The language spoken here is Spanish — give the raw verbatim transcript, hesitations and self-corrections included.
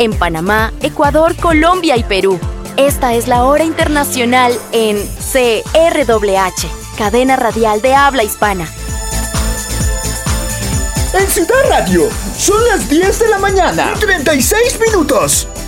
en Panamá, Ecuador, Colombia y Perú. Esta es la hora internacional en C R W H, cadena radial de habla hispana. En Ciudad Radio, son las diez de la mañana, treinta y seis minutos.